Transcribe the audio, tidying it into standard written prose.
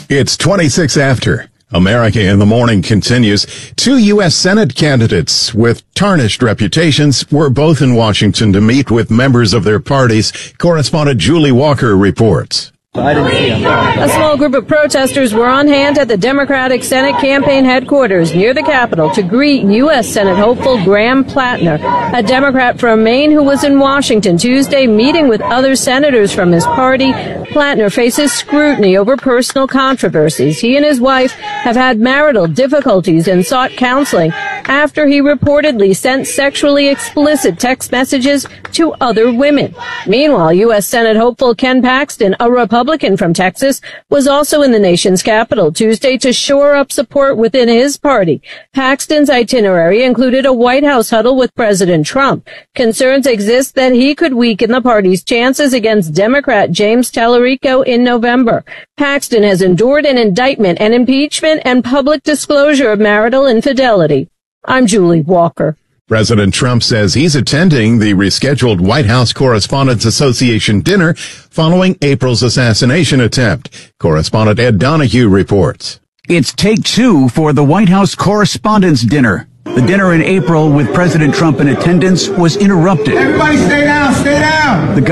It's 26 after. America in the Morning continues. 2 U.S. Senate candidates with tarnished reputations were both in Washington to meet with members of their parties. Correspondent Julie Walker reports. A small group of protesters were on hand at the Democratic Senate campaign headquarters near the Capitol to greet U.S. Senate hopeful Graham Plattner, a Democrat from Maine who was in Washington Tuesday meeting with other senators from his party. Plattner faces scrutiny over personal controversies. He and his wife have had marital difficulties and sought counseling after he reportedly sent sexually explicit text messages to other women. Meanwhile, U.S. Senate hopeful Ken Paxton, a Republican from Texas, was also in the nation's capital Tuesday to shore up support within his party. Paxton's itinerary included a White House huddle with President Trump. Concerns exist that he could weaken the party's chances against Democrat James Tallarico in November. Paxton has endured an indictment and impeachment and public disclosure of marital infidelity. I'm Julie Walker. President Trump says he's attending the rescheduled White House Correspondents Association dinner following April's assassination attempt. Correspondent Ed Donahue reports. It's take two for the White House Correspondents' Dinner. The dinner in April with President Trump in attendance was interrupted. Everybody stay down, stay down.